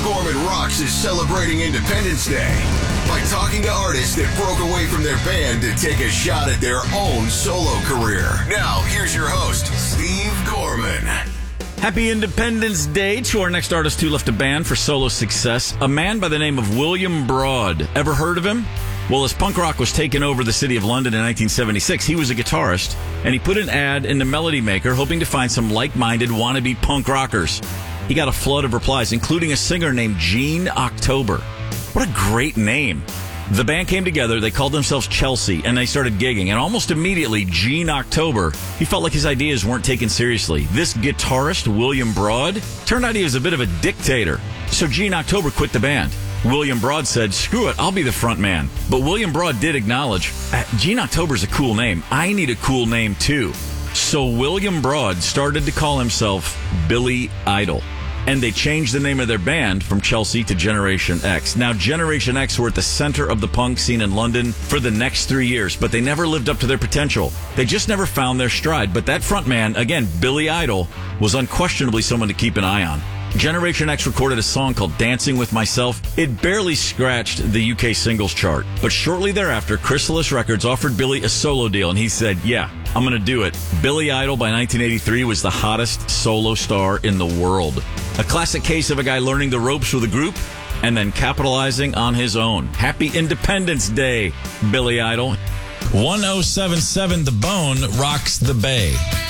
Gorman Rocks is celebrating Independence Day by talking to artists that broke away from their band to take a shot at their own solo career. Now, here's your host, Steve Gorman. Happy Independence Day to our next artist who left a band for solo success, a man by the name of William Broad. Ever heard of him? Well, as punk rock was taking over the city of London in 1976, he was a guitarist, and he put an ad in the Melody Maker hoping to find some like-minded wannabe punk rockers. He got a flood of replies, including a singer named Gene October. What a great name. The band came together, they called themselves Chelsea, and they started gigging. And almost immediately, Gene October, he felt like his ideas weren't taken seriously. This guitarist, William Broad, turned out he was a bit of a dictator. So Gene October quit the band. William Broad said, screw it, I'll be the front man. But William Broad did acknowledge, Gene October's a cool name. I need a cool name too. So William Broad started to call himself Billy Idol. And they changed the name of their band from Chelsea to Generation X. Now, Generation X were at the center of the punk scene in London for the next 3 years, but they never lived up to their potential. They just never found their stride. But that front man, again, Billy Idol, was unquestionably someone to keep an eye on. Generation X recorded a song called Dancing With Myself. It barely scratched the UK singles chart. But shortly thereafter, Chrysalis Records offered Billy a solo deal, and he said, yeah, I'm going to do it. Billy Idol by 1983 was the hottest solo star in the world. A classic case of a guy learning the ropes with a group and then capitalizing on his own. Happy Independence Day, Billy Idol. 1077 The Bone rocks the Bay.